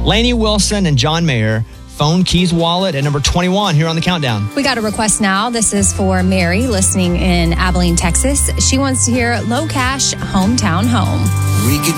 Lainey Wilson and John Mayer, Phone Keys Wallet at number 21 here on the countdown. We got a request now. This is for Mary listening in Abilene, Texas. She wants to hear Low Cash, Hometown Home. We could